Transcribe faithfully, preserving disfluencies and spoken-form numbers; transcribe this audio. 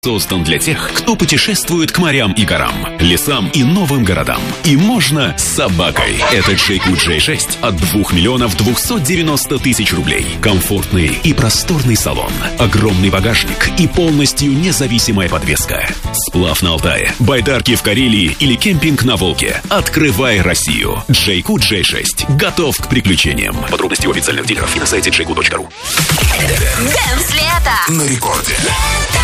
Создан для тех, кто путешествует к морям и горам, лесам и новым городам. И можно с собакой. Это Джейку джей шесть от двух миллионов двухсот девяноста тысяч рублей. Комфортный и просторный салон, огромный багажник и полностью независимая подвеска. Сплав на Алтае, байдарки в Карелии или кемпинг на Волге. Открывай Россию. Джейку джей шесть готов к приключениям. Подробности у официальных дилеров и на сайте джейку точка ру. Дэнс лето на рекорде.